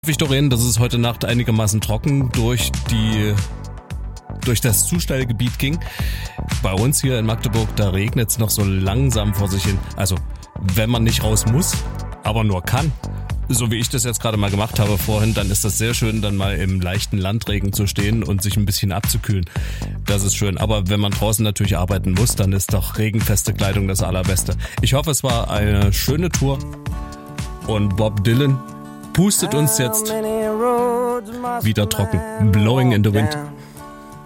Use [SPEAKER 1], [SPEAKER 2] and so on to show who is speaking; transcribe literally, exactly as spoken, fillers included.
[SPEAKER 1] Victorien, dass es heute Nacht einigermaßen trocken durch die durch das Zustellgebiet ging. Bei uns hier in Magdeburg, da regnet es noch so langsam vor sich hin. Also wenn man nicht raus muss, aber nur kann, so wie ich das jetzt gerade mal gemacht habe vorhin, dann ist das sehr schön, dann mal im leichten Landregen zu stehen und sich ein bisschen abzukühlen. Das ist schön. Aber wenn man draußen natürlich arbeiten muss, dann ist doch regenfeste Kleidung das Allerbeste. Ich hoffe, es war eine schöne Tour und Bob Dylan pustet uns jetzt wieder trocken. Blowing in the Wind.